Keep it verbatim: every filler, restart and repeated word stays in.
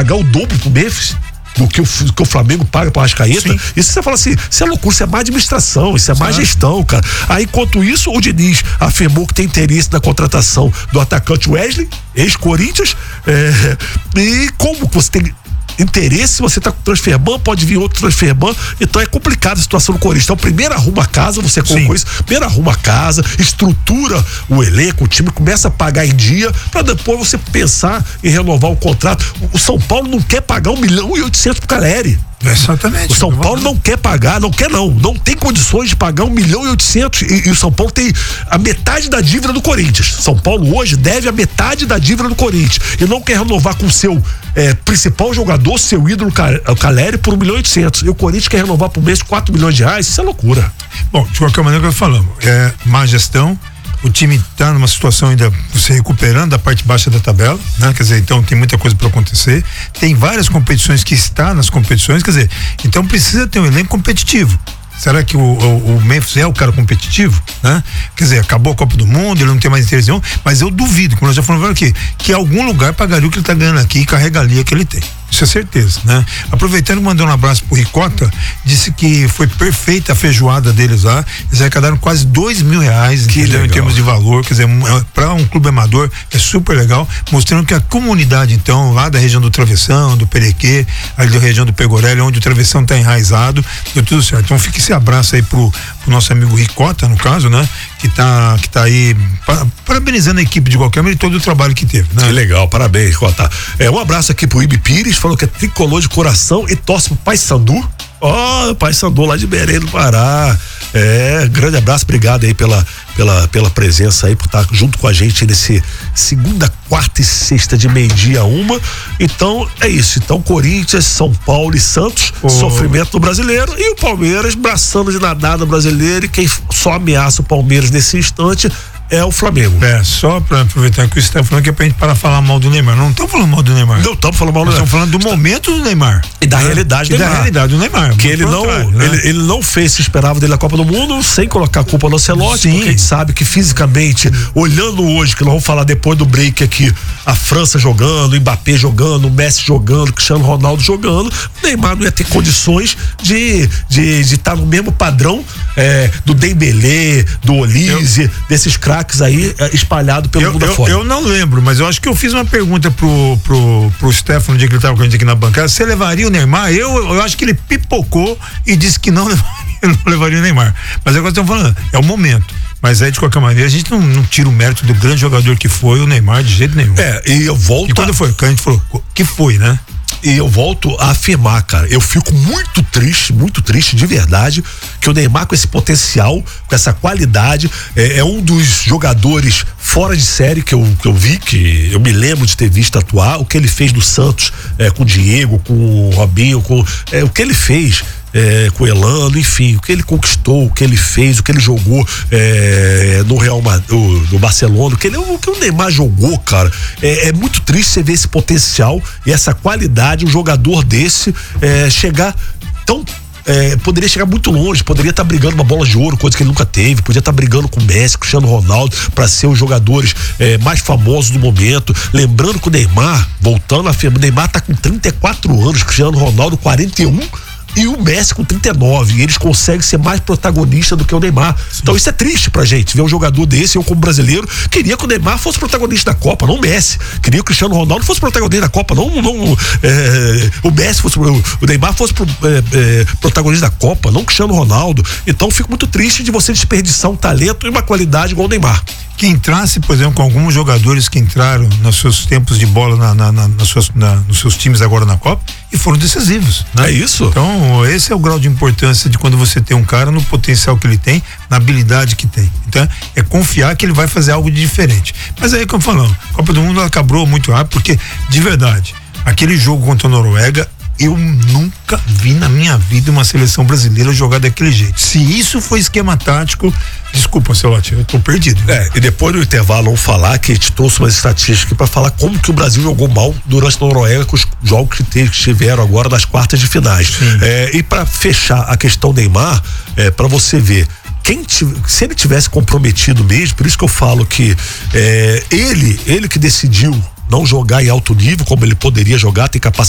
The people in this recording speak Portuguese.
pagar o dobro pro Memphis do que o, que o Flamengo paga pro Arrascaeta. Sim. Isso você fala assim, isso é loucura, isso é má administração, isso é má gestão, cara. Aí, enquanto isso, o Diniz afirmou que tem interesse na contratação do atacante Wesley, ex-Corinthians, é, e como você tem interesse, você tá com transferban, pode vir outro transferban, então é complicada a situação do Corinthians. Então primeiro arruma a casa, você colocou isso, primeiro arruma a casa, estrutura o elenco, o time começa a pagar em dia, pra depois você pensar em renovar o contrato. O São Paulo não quer pagar um milhão e oitocentos pro Caleri. Exatamente. O São Paulo não quer pagar, não quer não, não tem condições de pagar um milhão e oitocentos e, e o São Paulo tem a metade da dívida do Corinthians. São Paulo hoje deve a metade da dívida do Corinthians e não quer renovar com o seu é, principal jogador, seu ídolo, o Caleri, por um milhão e oitocentos. E o Corinthians quer renovar por mês quatro milhões de reais, isso é loucura. Bom, de qualquer maneira que eu falamos, é má gestão. O time está numa situação ainda se recuperando da parte baixa da tabela, né? Quer dizer, então tem muita coisa para acontecer. Tem várias competições que está nas competições, quer dizer, então precisa ter um elenco competitivo. Será que o, o, o Memphis é o cara competitivo, né? Quer dizer, acabou a Copa do Mundo, ele não tem mais interesse nenhum, mas eu duvido, como nós já falamos aqui, que em algum lugar pagaria o que ele está ganhando aqui e carregaria que ele tem. Isso é certeza, né? Aproveitando, mandou um abraço pro Ricota, disse que foi perfeita a feijoada deles lá, eles arrecadaram quase dois mil reais, que entendeu? Em termos de valor, quer dizer, para um clube amador é super legal, mostrando que a comunidade, então, lá da região do Travessão, do Perequê, ali da região do Pegorelli, onde o Travessão tá enraizado, deu tudo certo. Então fica esse abraço aí pro, pro nosso amigo Ricota, no caso, né? Que tá, que tá aí para, parabenizando a equipe de qualquer maneira e todo o trabalho que teve, né? Que legal, parabéns, Ricota. É, um abraço aqui pro Ibi Pires, falou que é tricolor de coração e torce pro Paysandu. Ó, oh, Paysandu lá de Belém do Pará. É, grande abraço, obrigado aí pela, pela, pela presença aí, por estar junto com a gente nesse segunda, quarta e sexta de meio-dia uma. Então, é isso. Então, Corinthians, São Paulo e Santos, oh. sofrimento do brasileiro, e o Palmeiras braçando de nadada brasileiro, e quem só ameaça o Palmeiras nesse instante é o Flamengo. É, só pra aproveitar que o Stefano falando que é pra gente parar de falar mal do Neymar. Não estamos falando mal do Neymar. Não estamos falando mal do Neymar. Estamos falando do momento do Neymar. E da é. realidade do e Neymar. da realidade do Neymar. Que ele não, né? ele, ele não fez o que esperava dele na Copa do Mundo, sem colocar a culpa no Ancelotti, porque a gente sabe que fisicamente, olhando hoje, que nós vamos falar depois do break aqui, a França jogando, o Mbappé jogando, o Messi jogando, o Cristiano Ronaldo jogando, o Neymar não ia ter condições de de de estar no mesmo padrão é, do Dembélé, do Olise, eu, desses craques aí é, espalhado pelo eu, mundo eu, afora. Eu não lembro, mas eu acho que eu fiz uma pergunta pro, pro, pro Stefano, no dia que ele estava com a gente aqui na bancada, você levaria o Neymar? Eu, eu acho que ele pipocou e disse que não levaria, não levaria o Neymar. Mas agora estamos falando, é o momento. Mas aí, de qualquer maneira, a gente não, não tira o mérito do grande jogador que foi o Neymar de jeito nenhum. É, e eu volto... E quando a... foi? Quando a gente falou, que foi, né? E eu volto a afirmar, cara, eu fico muito triste, muito triste de verdade, que o Neymar com esse potencial, com essa qualidade, é, é um dos jogadores fora de série que eu, que eu vi, que eu me lembro de ter visto atuar, o que ele fez no Santos, é, com o Diego, com o Robinho, com, é, o que ele fez É, com o Elano, enfim, o que ele conquistou, o que ele fez, o que ele jogou é, no Real Madrid, no Barcelona, o que, ele, o que o Neymar jogou, cara, é, é muito triste você ver esse potencial e essa qualidade, um jogador desse é, chegar tão É, poderia chegar muito longe, poderia estar tá brigando uma bola de ouro, coisa que ele nunca teve, podia estar tá brigando com o Messi, Cristiano Ronaldo, para ser os jogadores é, mais famosos do momento. Lembrando que o Neymar, voltando a afirmar, o Neymar tá com trinta e quatro anos, Cristiano Ronaldo quarenta e um e o Messi com trinta e nove, e eles conseguem ser mais protagonistas do que o Neymar. Sim. Então isso é triste pra gente, ver um jogador desse. Eu, como brasileiro, queria que o Neymar fosse protagonista da Copa, não o Messi. Queria que o Cristiano Ronaldo fosse protagonista da Copa, não, não é, o Messi fosse, o Neymar fosse pro, é, é, protagonista da Copa, não o Cristiano Ronaldo. Então fico muito triste de você desperdiçar um talento e uma qualidade igual o Neymar. Que entrasse, por exemplo, com alguns jogadores que entraram nos seus tempos de bola na, na, na, nas suas, na, nos seus times agora na Copa e foram decisivos, né? É isso. Então, esse é o grau de importância de quando você tem um cara no potencial que ele tem, na habilidade que tem. Então, é confiar que ele vai fazer algo de diferente. Mas aí, como falamos, a Copa do Mundo ela acabou muito rápido, porque, de verdade, aquele jogo contra a Noruega, eu nunca vi na minha vida uma seleção brasileira jogar daquele jeito. Se isso foi esquema tático, desculpa, Ancelotti, eu tô perdido. É, e depois do intervalo vamos falar que a gente trouxe umas estatísticas para falar como que o Brasil jogou mal durante a Noruega com os jogos que, teve, que tiveram agora das quartas de finais. É, e para fechar a questão Neymar, é, para você ver, quem tiv- se ele tivesse comprometido mesmo, por isso que eu falo que é, ele, ele que decidiu não jogar em alto nível como ele poderia jogar, tem capacidade